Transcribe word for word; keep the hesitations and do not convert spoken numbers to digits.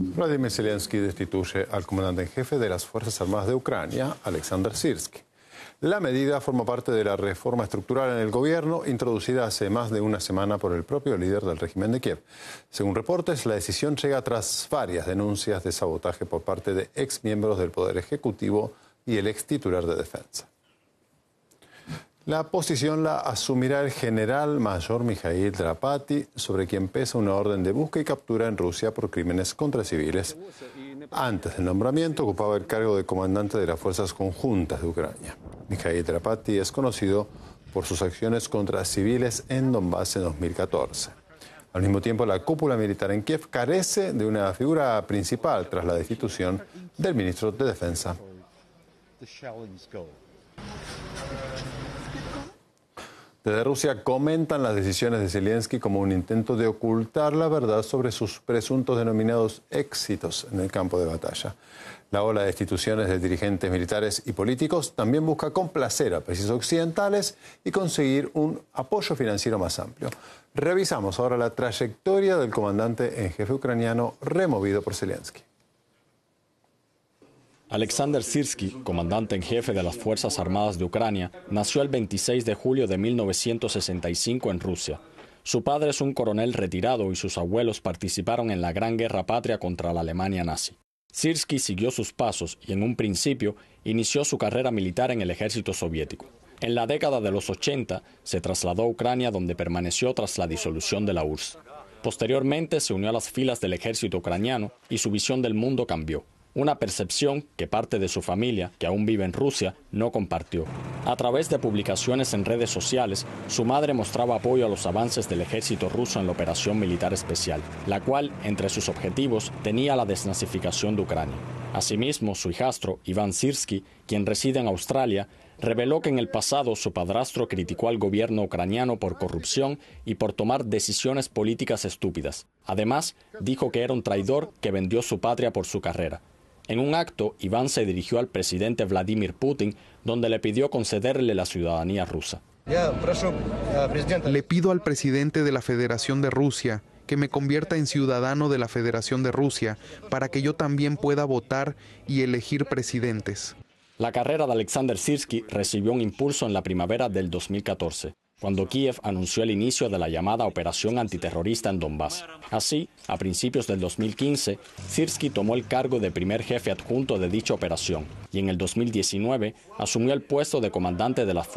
Vladimir Zelensky destituye al comandante en jefe de las Fuerzas Armadas de Ucrania, Alexander Sirski. La medida forma parte de la reforma estructural en el gobierno introducida hace más de una semana por el propio líder del régimen de Kiev. Según reportes, la decisión llega tras varias denuncias de sabotaje por parte de exmiembros del Poder Ejecutivo y el ex titular de Defensa. La posición la asumirá el general mayor Mikhail Drapati, sobre quien pesa una orden de búsqueda y captura en Rusia por crímenes contra civiles. Antes del nombramiento ocupaba el cargo de comandante de las Fuerzas Conjuntas de Ucrania. Mikhail Drapati es conocido por sus acciones contra civiles en Donbass en dos mil catorce. Al mismo tiempo, la cúpula militar en Kiev carece de una figura principal tras la destitución del ministro de Defensa. Desde Rusia comentan las decisiones de Zelensky como un intento de ocultar la verdad sobre sus presuntos denominados éxitos en el campo de batalla. La ola de destituciones de dirigentes militares y políticos también busca complacer a países occidentales y conseguir un apoyo financiero más amplio. Revisamos ahora la trayectoria del comandante en jefe ucraniano removido por Zelensky. Alexander Sirski, comandante en jefe de las Fuerzas Armadas de Ucrania, nació el veintiséis de julio de mil novecientos sesenta y cinco en Rusia. Su padre es un coronel retirado y sus abuelos participaron en la Gran Guerra Patria contra la Alemania nazi. Sirski siguió sus pasos y en un principio inició su carrera militar en el ejército soviético. En la década de los ochenta se trasladó a Ucrania, donde permaneció tras la disolución de la U R S S. Posteriormente se unió a las filas del ejército ucraniano y su visión del mundo cambió. Una percepción que parte de su familia, que aún vive en Rusia, no compartió. A través de publicaciones en redes sociales, su madre mostraba apoyo a los avances del ejército ruso en la operación militar especial, la cual, entre sus objetivos, tenía la desnazificación de Ucrania. Asimismo, su hijastro, Iván Sirski, quien reside en Australia, reveló que en el pasado su padrastro criticó al gobierno ucraniano por corrupción y por tomar decisiones políticas estúpidas. Además, dijo que era un traidor que vendió su patria por su carrera. En un acto, Iván se dirigió al presidente Vladimir Putin, donde le pidió concederle la ciudadanía rusa. Le pido al presidente de la Federación de Rusia que me convierta en ciudadano de la Federación de Rusia para que yo también pueda votar y elegir presidentes. La carrera de Alexander Sirski recibió un impulso en la primavera del dos mil catorce. Cuando Kiev anunció el inicio de la llamada operación antiterrorista en Donbass. Así, a principios del dos mil quince, Sirski tomó el cargo de primer jefe adjunto de dicha operación y en el dos mil diecinueve asumió el puesto de comandante de las fuerzas